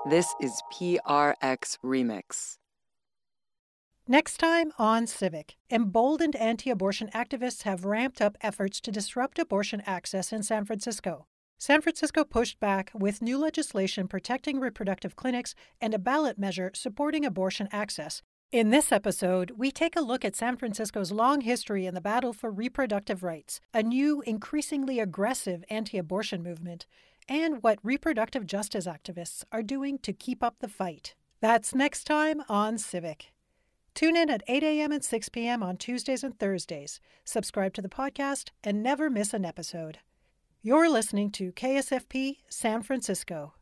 This is PRX Remix. Next time on Civic, emboldened anti-abortion activists have ramped up efforts to disrupt abortion access in San Francisco. San Francisco pushed back with new legislation protecting reproductive clinics and a ballot measure supporting abortion access. In this episode, we take a look at San Francisco's long history in the battle for reproductive rights, a new, increasingly aggressive anti-abortion movement, and what reproductive justice activists are doing to keep up the fight. That's next time on Civic. Tune in at 8 a.m. and 6 p.m. on Tuesdays and Thursdays. Subscribe to the podcast and never miss an episode. You're listening to KSFP San Francisco.